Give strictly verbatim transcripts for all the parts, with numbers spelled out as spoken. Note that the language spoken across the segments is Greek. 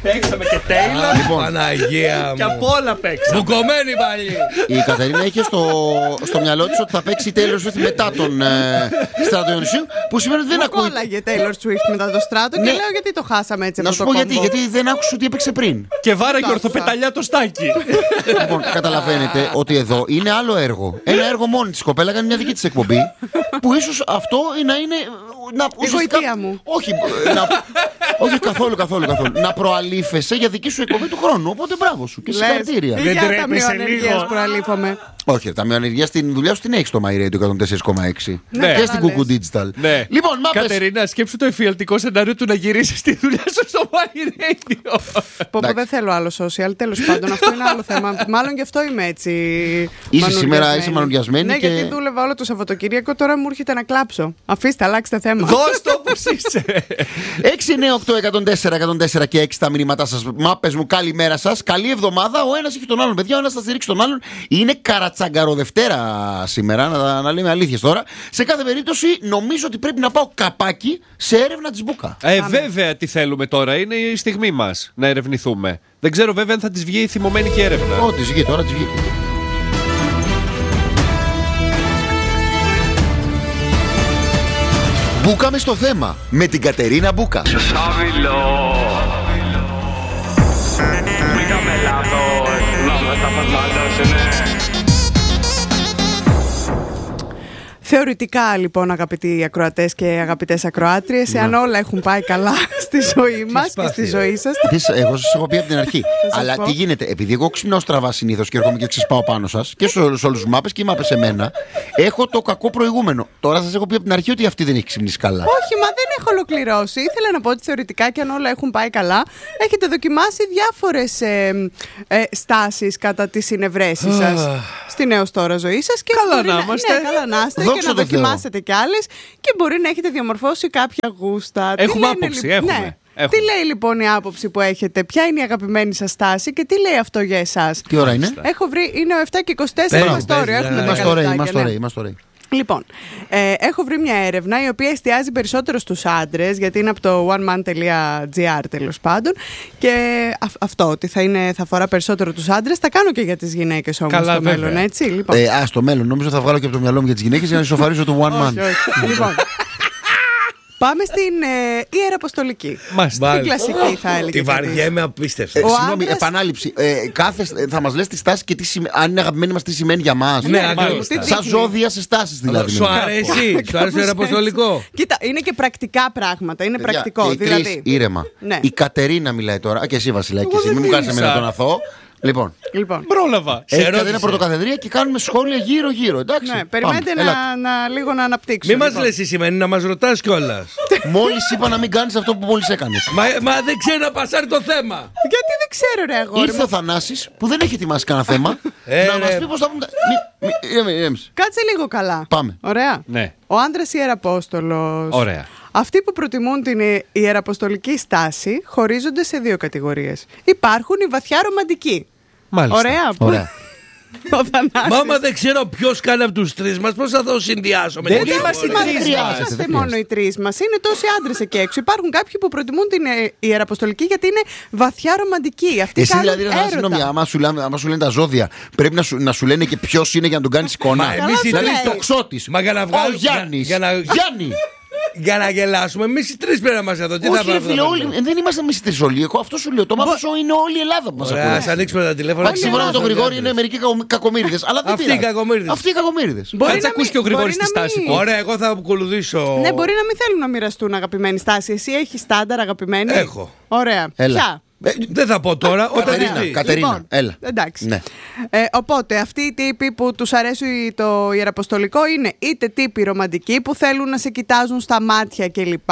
Παίξαμε και Taylor. Λοιπόν, Παναγία και μου. από όλα παίξαμε. Μπουκωμένη πάλι. Η Κατερίνα είχε στο, στο μυαλό της ότι θα παίξει η Taylor Swift μετά τον ε, Στράτο Ιωνισίου. Που σημαίνει ότι δεν Μου ακούει. κόλλαγε Taylor Swift μετά το Στράτο Ναι. και λέω γιατί το χάσαμε έτσι. Να αυτό σου το πω γιατί, κόμπο. γιατί δεν άκουσε ότι έπαιξε πριν. Και βάραγε Το ορθοπεταλιά το στάκι. Λοιπόν, καταλαβαίνετε ότι εδώ είναι άλλο έργο. Ένα έργο μόνη της κοπέλα, κάνει μια δική της εκπομπή. Που ίσως αυτό να είναι. Να, Η γοητεία μου. Όχι, να, όχι καθόλου, καθόλου, καθόλου. Να προαλήφεσαι για δική σου εκπομπή του χρόνου. Οπότε μπράβο σου και συγχαρητήρια. Λες, Δεν για τρέπεσαι ταμείο ανεργίας λίγο. που αλήφαμε. Όχι, τα μειονεργία στην δουλειά σου την έχει στο My Radio εκατόν τέσσερα κόμμα έξι. Ναι. Και καλά στην λες. Cuckoo Digital. Ναι. Λοιπόν, μάπες. Κατερίνα, σκέψου το εφιαλτικό σενάριο του να γυρίσει στη δουλειά σου στο My Radio. Πω, πω, δεν θέλω άλλο social. Τέλος πάντων, αυτό είναι άλλο θέμα. Μάλλον γι' αυτό είμαι έτσι. Είσαι σήμερα, μανουριασμένη. είσαι μανουριασμένη Ναι, και- γιατί δούλευα όλο το Σαββατοκύριακο. Τώρα μου έρχεται να κλάψω. Αφήστε, αλλάξτε θέμα. Δώσ' το όπως είσαι. έξι εννιά οκτώ εκατόν τέσσερα εκατόν τέσσερα και έξι τα μηνύματά σας. Μάπες μου, καλημέρα σας. Καλή εβδομάδα. Ο ένας έχει τον άλλον, παιδιά. Ο ένας θα στηρίξει τον άλλον. Είναι καρατσαγκαροδευτέρα σήμερα, να, να λέμε αλήθειες τώρα. Σε κάθε περίπτωση, νομίζω ότι πρέπει να πάω καπάκι σε έρευνα της Μπούκα. Ε, βέβαια τι θέλουμε τώρα. Είναι η στιγμή μας να ερευνηθούμε. Δεν ξέρω βέβαια αν θα της βγει η θυμωμένη και έρευνα. Ω, της βγήκε τώρα, της βγήκε. Μπούκαμε στο θέμα με την Κατερίνα Μπούκα. Σάβιλο. Βρήκαμε λάθος. Να με τα πασμάλωσουνε. Θεωρητικά λοιπόν, αγαπητοί ακροατές και αγαπητές ακροάτριες, εάν όλα έχουν πάει καλά στη ζωή μας και στη ζωή σας. Δεις, εγώ σας έχω πει από την αρχή. σας Αλλά πω. τι γίνεται, επειδή εγώ ξυπνάω στραβά συνήθως και έρχομαι και ξεσπάω πάνω σας και σε όλους τους μάπες και οι μάπες σε μένα, έχω το κακό προηγούμενο. Τώρα σας έχω πει από την αρχή ότι αυτή δεν έχει ξυπνήσει καλά. Όχι, μα δεν έχω ολοκληρώσει. Ήθελα να πω ότι θεωρητικά και αν όλα έχουν πάει καλά, έχετε δοκιμάσει διάφορες ε, ε, στάσεις κατά τις συνευρέσεις σας στην έως τώρα ζωή σας. Και Καλά μπορεί να είμαστε. Ναι, καλά να είστε Δόξα και να τω Θεώ. δοκιμάσετε κι άλλες και μπορεί να έχετε διαμορφώσει κάποια γούστα. Τι Έχουμε λένε, άποψη, λοιπόν- έχουμε, ναι. έχουμε. Τι λέει λοιπόν η άποψη που έχετε, ποια είναι η αγαπημένη σας στάση και τι λέει αυτό για εσάς. Τι ώρα είναι? Έχω βρει, είναι ο επτά και είκοσι τέσσερα, Πες, είμαστε πες, όρια, ναι, έχουμε ναι. δέκα Είμαστε ωραίοι, λεπτάκια, είμαστε ναι. ωραίοι, είμαστε ωραίοι. Λοιπόν, ε, έχω βρει μια έρευνα η οποία εστιάζει περισσότερο στους άντρες, γιατί είναι από το oneman.gr τέλος πάντων. Και α- αυτό, ότι θα, είναι, θα αφορά περισσότερο τους άντρες. Θα κάνω και για τις γυναίκες όμως Καλά, στο βέβαια. μέλλον, έτσι. Λοιπόν, Ε, α, στο μέλλον, νομίζω θα βγάλω και από το μυαλό μου για τις γυναίκες για να ισοφαρίσω το one man. όχι, όχι. Λοιπόν, πάμε στην ε, Ιεραποστολική. Μάλιστα. Την κλασική θα έλεγε. Τη κανείς. βαριέμαι Ε, απίστευτα. συγγνώμη, άντρας- επανάληψη. Ε, κάθε, ε, θα μας λες τη στάση και τι σημα... αν είναι αγαπημένη μας τι σημαίνει για μας. Ναι, μάλιστα. ακριβώς. Τι Σαν δείχνει. ζώδια σε στάσεις δηλαδή. Σου αρέσει, σου αρέσει το αποστολικό. Κοίτα, είναι και πρακτικά πράγματα. Είναι Παιδιά, πρακτικό. και οι τρεις, Δηλαδή. ήρεμα. Ναι. Η Κατερίνα μιλάει τώρα. Α, και εσύ Βασιλάκη, Εγώ εσύ δεν μην μου κάνεις εμένα μίλησα. τον αθώο. Λοιπόν, Λοιπόν. Πρόλαβα. έχει ρώτησε. Κατερίνα πρωτοκαθεδρία και κάνουμε σχόλια γύρω-γύρω. Εντάξει. Ναι, περιμένετε Πάμε, να, να, λίγο να αναπτύξω. Μη μας λοιπόν. λες τι σημαίνει, να μας ρωτάς κιόλας. Μόλις είπα να μην κάνεις αυτό που μόλις έκανες. Μα, μα δεν ξέρει να πασάρει το θέμα. Γιατί δεν ξέρω, ρε αγόρι Ήρθε μου. ο Θανάσης που δεν έχει ετοιμάσει κανένα θέμα Ε, να μας ρε. πει πώς θα πούμε. τα- Μη- μη- ηρέμη, ηρέμησε. Κάτσε λίγο καλά. Πάμε. Ωραία. Ναι. Ο άντρας Ιεραπόστολος. Ωραία. Αυτοί που προτιμούν την ε- ιεραποστολική στάση χωρίζονται σε δύο κατηγορίες. Υπάρχουν οι βαθιά ρομαντικοί. Μάλιστα. Ωραία. Ωραία. Ο Θανάσης. Μάμα δεν ξέρω ποιος κάνει από τους τρεις μας, πώς θα το συνδυάσω με Δεν την είμαστε άλλη. Μα τρεις δεν χρειάζεται, είμαστε δεν μόνο χρειάζεται. οι τρεις μας. Είναι τόσοι άντρες εκεί έξω. Υπάρχουν κάποιοι που προτιμούν την ε, ιεραποστολική γιατί είναι βαθιά ρομαντική. Αυτοί Εσύ κάνουν δηλαδή, Θανάση, συγγνώμη, έρωτα. άμα σου, λένε, άμα σου λένε τα ζώδια, πρέπει να σου, να σου λένε και ποιος είναι για να τον κάνεις εικόνα. Μα εμείς οι Καλά, Δηλαδή σου λέει. το ξώτης. Μα για να Ο βγάλουμε. Γιάννης. Για να, Γιάννη. για να γελάσουμε, εμείς οι τρεις πρέπει να είμαστε εδώ. Τι θα Όχι, ρε πάμε φίλε, να όλοι, κάνουμε? δεν είμαστε εμείς οι τρεις όλοι. Εγώ αυτό σου λέω. Το μάθος είναι όλη η Ελλάδα που μας Ωραία, ακούει. ας ανοίξουμε τα τηλέφωνα. Εντάξει, σύμφωνα με τον Γρηγόρη Γρηγόρη είναι μερικοί κακο- κακομοίριδες. Αλλά δεν Αυτοί οι πειράζει. κακομοίριδες. Αυτοί οι κακομοίριδες. Μπορεί Κάτσε να ακούς μην- και ο Γρηγόρης μπορεί τη να στάση μην- του. Ωραία, εγώ θα ακολουθήσω. Ναι, μπορεί να μην θέλουν να μοιραστούν αγαπημένη στάση. Εσύ έχεις στάνταρ αγαπημένη. Έχω. Ωραία. Έλα. Ποια? Ε, δεν θα πω τώρα, όταν Κατερίνα, δεις. Κατερίνα, Λοιπόν, έλα. Εντάξει. Ναι. Ε, οπότε, αυτοί οι τύποι που τους αρέσει το ιεραποστολικό είναι είτε τύποι ρομαντικοί που θέλουν να σε κοιτάζουν στα μάτια κλπ.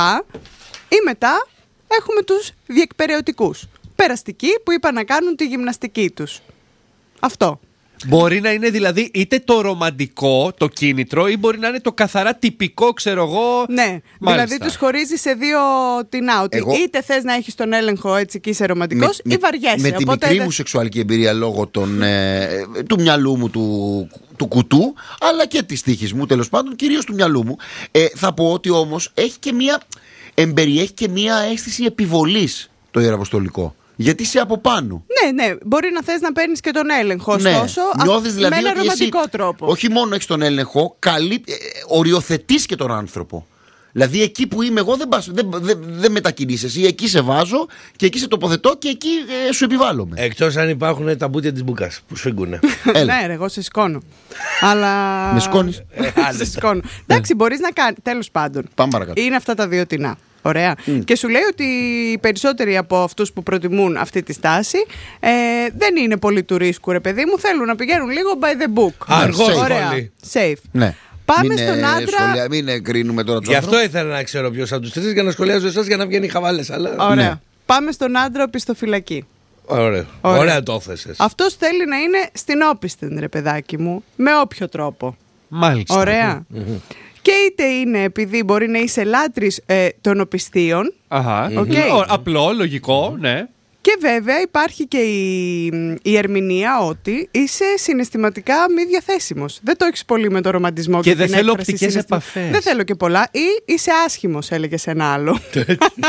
Ή μετά έχουμε τους διεκπεραιωτικούς. Περαστικοί που είπαν να κάνουν τη γυμναστική τους. Αυτό. Μπορεί να είναι δηλαδή είτε το ρομαντικό, το κίνητρο, ή μπορεί να είναι το καθαρά τυπικό, ξέρω εγώ. Ναι, Μάλιστα. δηλαδή τους χωρίζει σε δύο τεινά. Ότι Εγώ- είτε θες να έχεις τον έλεγχο έτσι και είσαι ρομαντικός ή βαριέσαι. με τη Οπότε μικρή δεν- μου σεξουαλική εμπειρία λόγω των, ε, του μυαλού μου του, του κουτού, αλλά και της τύχης μου τέλος πάντων, κυρίως του μυαλού μου, ε, θα πω ότι όμως έχει και μία, εμπεριέχει και μία αίσθηση επιβολής το ιεραποστολικό. Γιατί είσαι από πάνω. Ναι, ναι, μπορεί να θες να παίρνεις και τον έλεγχο. Ναι. Ωστόσο, Νιώθεις δηλαδή με ένα ότι ρομαντικό εσύ, τρόπο. όχι μόνο έχεις τον έλεγχο, καλύ... ε, οριοθετείς και τον άνθρωπο. Δηλαδή εκεί που είμαι εγώ δεν, πας, δεν, δεν, δεν μετακινείς εσύ. Εκεί σε βάζω και εκεί σε τοποθετώ και εκεί ε, σου επιβάλλομαι. Εκτός αν υπάρχουν τα μπουτια της μπουκάς που σφίγγουνε. Έλα. Ναι, ρε, εγώ σε σκόνω. Αλλά. Με σκόνεις. Σε σκόνω. Εντάξει, μπορείς να κάνεις. Τέλος πάντων. Πάμε παρακάτω. Είναι αυτά τα δύο τεινά. Ωραία. Mm. Και σου λέει ότι οι περισσότεροι από αυτούς που προτιμούν αυτή τη στάση ε, δεν είναι πολύ του ρίσκου, ρε παιδί μου. Θέλουν να πηγαίνουν λίγο by the book. Αργό safe. Ωραία. πολύ. Safe. Ναι. Πάμε μην, στον ε, άντρα. σχολια... Μην ε, κρίνουμε τώρα τους Γι' αυτό άνθρωπους. ήθελα να ξέρω ποιος από τους τρεις για να σχολιάζω εσάς για να βγαίνει χαβάλες. Αλλά... Ωραία. Ναι. Πάμε στον άντρα οπισθοφυλακή. Ωραία. Ωραία. Ωραία το έθεσες. Αυτός θέλει να είναι στην όπισθεν, ρε παιδάκι μου, με όποιο τρόπο. Μάλιστα. Ωραία. Και είτε είναι επειδή μπορεί να είσαι λάτρης ε, των οπισθίων. Αχα. Οκ. Ω, απλό, λογικό, ναι. Και βέβαια υπάρχει και η, η ερμηνεία ότι είσαι συναισθηματικά μη διαθέσιμος. Δεν το έχεις πολύ με το ρομαντισμό Και και, δεν την θέλω έκφραση οπτικές συναισθημα- επαφές. Δεν θέλω και πολλά. Ή είσαι άσχημος, έλεγε σε ένα άλλο. και,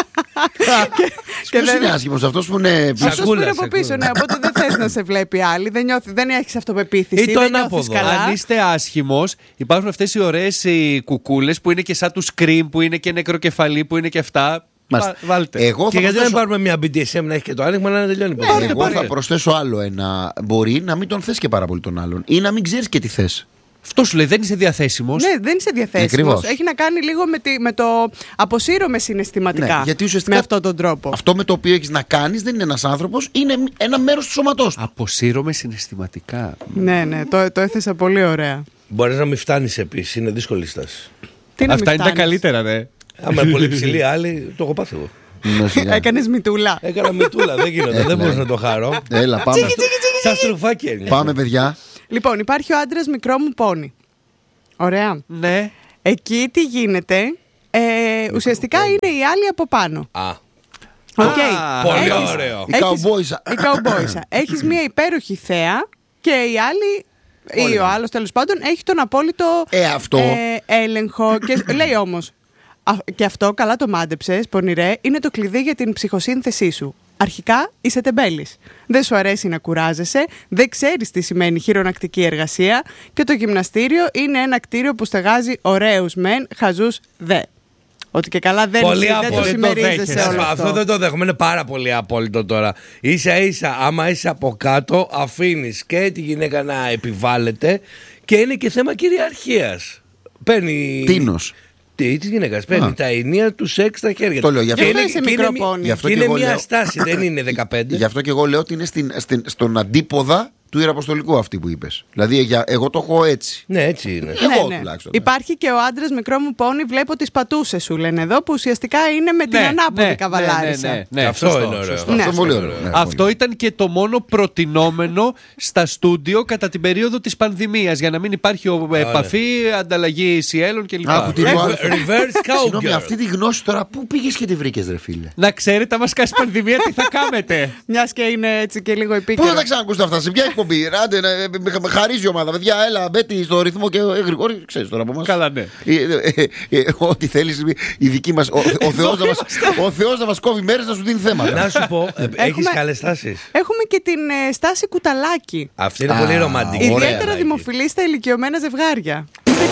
Ποιος δεν- είναι άσχημος, αυτός που είναι πίσω. αυτός που είναι από Σακούλα, πίσω, ναι, οπότε δεν θες να σε βλέπει άλλη, δεν, νιώθει, δεν έχεις αυτοπεποίθηση, Ή το δεν ανάποδο. νιώθεις καλά. Αν είστε άσχημος, υπάρχουν αυτές οι ωραίες οι κουκούλες που είναι και σαν του Scream, που είναι και νεκροκεφαλή, που είναι και αυτά. Μάλιστα. Βα- Βάλτε. Εγώ Και θα γιατί δεν προσθέσω, πάρουμε μια μπι ντι ες εμ να έχει και το άνοιγμα να τελειώνει. ναι, ποτέ. εγώ πάρε. θα προσθέσω άλλο ένα. Μπορεί να μην τον θες και πάρα πολύ τον άλλον ή να μην ξέρεις και τι θες. Αυτό σου λέει, δεν είσαι διαθέσιμος. Ναι, δεν είσαι διαθέσιμος. Ακριβώς. Έχει να κάνει λίγο με, τη, με το αποσύρωμαι συναισθηματικά. Ναι, γιατί ουσιαστικά με αυτόν τον τρόπο. Αυτό με το οποίο έχεις να κάνεις δεν είναι ένας άνθρωπος, είναι ένα μέρος του σώματός του. Αποσύρωμαι συναισθηματικά. Ναι, ναι, το, το έθεσα πολύ ωραία. Μπορείς να μην φτάνεις επίσης, είναι δύσκολη στάση. Τι να Αυτά μην είναι τα φτάνεις. καλύτερα, ναι. Άμα είναι πολύ ψηλή άλλη, το έχω πάθει εγώ. Ναι, σιγά. Έκανες μητούλα. Έκανα μητούλα, δεν γίνεται, δεν μπορείς να το χαρώ. Έλα, πάμε. Σαν στρουφάκι έγινε. Πάμε, παιδιά. Λοιπόν, υπάρχει ο άντρας μικρό μου πόνι. Ωραία. Ναι. Εκεί τι γίνεται. Ε, ουσιαστικά είναι οι άλλοι από πάνω. Α, Οκ. Α, πολύ Έχεις- ωραίο. Η έχεις- καουμπόισα. Η καουμπόισα. Έχεις μια υπέροχη θέα και οι άλλοι. Ή ο άλλος τέλος πάντων έχει τον απόλυτο Ε, αυτό. ε, έλεγχο. Και λέει όμως, α, και αυτό καλά το μάντεψες, πονηρέ, είναι το κλειδί για την ψυχοσύνθεσή σου. Αρχικά είσαι τεμπέλης. Δεν σου αρέσει να κουράζεσαι, δεν ξέρεις τι σημαίνει χειρονακτική εργασία και το γυμναστήριο είναι ένα κτίριο που στεγάζει ωραίους μεν, χαζούς δε. Ότι και καλά δεν, Πολύ δεν το απόλυτο συμμερίζεσαι δέχεσαι. όλο αυτό. Αυτό δεν το δέχομαι, είναι πάρα πολύ απόλυτο τώρα. Ίσα ίσα, άμα είσαι από κάτω, αφήνεις και τη γυναίκα να επιβάλλεται και είναι και θέμα κυριαρχίας. Παίρνει. Τίνος. Τι τη γυναίκα. Παίρνει Α. τα ενία του σεξ στα χέρια Το του. λέω, γι' αυτό- Και Γι' αυτό είναι- είσαι και είναι μικρό μη- πόνι. Γι' αυτό και και είναι εγώ μια λέω- στάση, δεν είναι δεκαπέντε. Γι' αυτό και εγώ λέω ότι είναι στην, στην, στον αντίποδα του Ιεραποστολικού αυτή που είπες. Δηλαδή για, εγώ το έχω έτσι. Ναι, έτσι είναι. Εγώ Ναι, ναι. τουλάχιστον. Υπάρχει και ο άντρα μικρό μου πόνι, βλέπω τις πατούσες σου λένε εδώ, που ουσιαστικά είναι με την Ναι, ανάποδη ναι, καβαλάρισα. ναι, ναι, ναι, ναι. Αυτό Σωστό, είναι ωραίο. σωστό. Αυτό Ναι. είναι πολύ ωραίο. Ναι, Αυτό πολύ. ήταν και το μόνο προτινόμενο στα στούντιο κατά την περίοδο της πανδημίας, για να μην υπάρχει ο- επαφή, ανταλλαγή σιέλων κλπ. Άκου τι- Re- άλλο. Reverse Συγγνώμη, cowgirl. αυτή τη γνώση τώρα πού πήγες και τη βρήκες, ρε φίλε. Να ξέρετε, άμα σκάσει πανδημία, τι θα κάνετε. Μια και είναι έτσι και λίγο Πού επίκαιρο. θα τα ξανακούσετε αυτά, σε ποια εκπομπή. Άντε, να- με- με- με χαρίζει η ομάδα. Παιδιά, έλα, μπέτη στο ρυθμό και ε, Γρηγόρη, ξέρεις τώρα από εμάς. Καλά, ναι. Ε, ε, ε, ε, Ό,τι θέλεις, η δική μας. Ο, ο, Θεός να μας, ο Θεός να μας κόβει μέρες να σου δίνει θέματα. Να σου πω, ε, έχεις Έχουμε- καλές στάσεις. Έχουμε και την ε, στάση κουταλάκι. Αυτή είναι Α, πολύ ρομαντική. ωραία. Ιδιαίτερα δημοφιλή στα ηλικιωμένα ζευγάρια.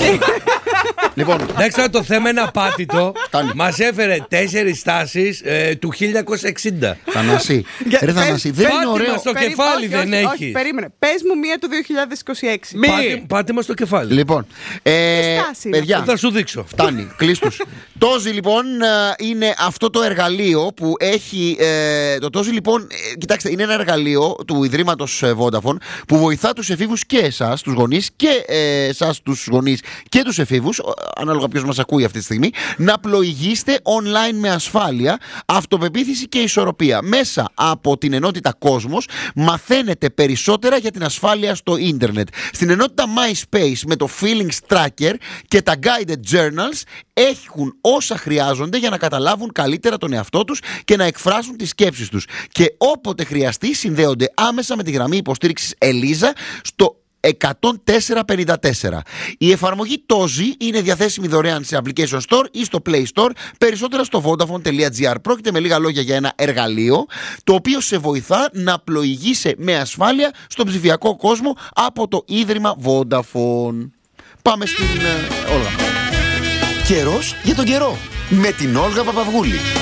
Λοιπόν, Εντάξει, τώρα το θέμα είναι απάτητο. Φτάνει. Μας έφερε τέσσερις στάσεις ε, του χίλια εννιακόσια εξήντα. Θανάση. Για- Ρε Θανάση, δεν είναι Πάτημα ωραίο. στο Περί- κεφάλι όχι, δεν όχι, έχεις. όχι, περίμενε. Πες μου μία του δύο χιλιάδες είκοσι έξι. Μη. Πάτε, πάτε μας στο κεφάλι. Λοιπόν, ε, Τι στάση είναι παιδιά, Θα σου δείξω. φτάνει, κλείστους. Τόζι λοιπόν ε, είναι αυτό το εργαλείο που έχει. Ε, το Τόζι λοιπόν, ε, κοιτάξτε, είναι ένα εργαλείο του Ιδρύματος ε, Vodafone που βοηθά τους εφήβους και εσάς, τους γονείς, και ε, εσάς τους γονείς και τους εφήβους, ο- ανάλογα ποιος μας ακούει αυτή τη στιγμή, να πλοηγείστε online με ασφάλεια, αυτοπεποίθηση και ισορροπία. Μέσα από την ενότητα Κόσμος μαθαίνετε περισσότερα για την ασφάλεια στο ίντερνετ. Στην ενότητα MySpace με το Feelings Tracker και τα Guided Journals έχουν όσα χρειάζονται για να καταλάβουν καλύτερα τον εαυτό τους και να εκφράσουν τις σκέψεις τους. Και όποτε χρειαστεί συνδέονται άμεσα με τη γραμμή υποστήριξης Ελίζα στο εκατόν τέσσερα πενήντα τέσσερα. Η εφαρμογή Tozi είναι διαθέσιμη δωρεάν σε Application Store ή στο Play Store. Περισσότερα στο vodafone.gr. Πρόκειται με λίγα λόγια για ένα εργαλείο το οποίο σε βοηθά να πλοηγείσαι με ασφάλεια στον ψηφιακό κόσμο από το Ίδρυμα Vodafone. Πάμε στην ε, Όλγα. Καιρός για τον καιρό με την Όλγα Παπαυγούλη.